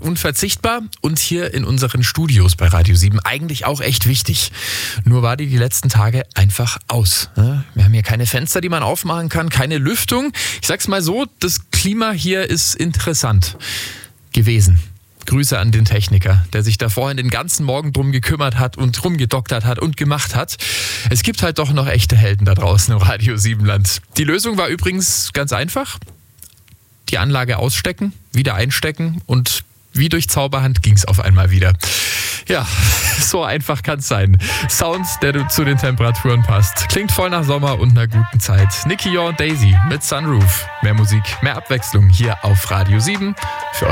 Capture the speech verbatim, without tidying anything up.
unverzichtbar und hier in unseren Studios bei Radio sieben eigentlich auch echt wichtig. Nur war die die letzten Tage einfach aus. Wir haben hier keine Fenster, die man aufmachen kann, keine Lüftung. Ich sag's mal so, das Klima hier ist interessant gewesen. Grüße an den Techniker, der sich da vorhin den ganzen Morgen drum gekümmert hat und rumgedoktert hat und gemacht hat. Es gibt halt doch noch echte Helden da draußen im Radio sieben Land. Die Lösung war übrigens ganz einfach. Die Anlage ausstecken, wieder einstecken und wie durch Zauberhand ging's auf einmal wieder. Ja, so einfach kann's sein. Sound, der zu den Temperaturen passt. Klingt voll nach Sommer und einer guten Zeit. Nicky und Daisy mit Sunroof. Mehr Musik, mehr Abwechslung hier auf Radio sieben. Für